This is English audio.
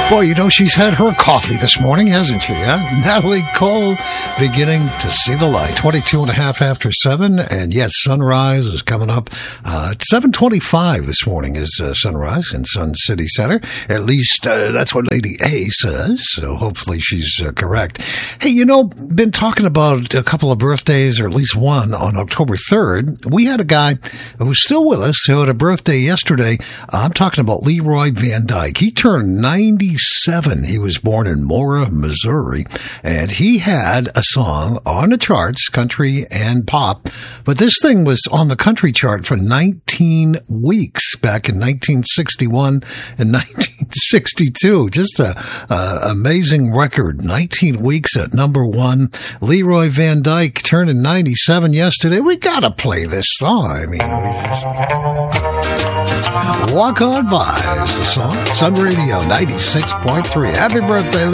Boy, you know, she's had her coffee this morning, hasn't she? Huh? Natalie Cole beginning to see the light. 22 and a half after 7. And yes, sunrise is coming up. 7:25 this morning is sunrise in Sun City Center. At least that's what Lady A says. So hopefully she's correct. Hey, you know, been talking about a couple of birthdays, or at least one on October 3rd. We had a guy who's still with us who had a birthday yesterday. I'm talking about Leroy Van Dyke. He turned 97. He was born in Mora, Missouri, and he had a song on the charts, country and pop, but this thing was on the country chart for 19 weeks back in 1961 and 1962. Just a amazing record. 19 weeks at number one. Leroy Van Dyke turning 97 yesterday. We gotta play this song. I mean, Walk On By is the song. Sun Radio 96.3. Happy birthday,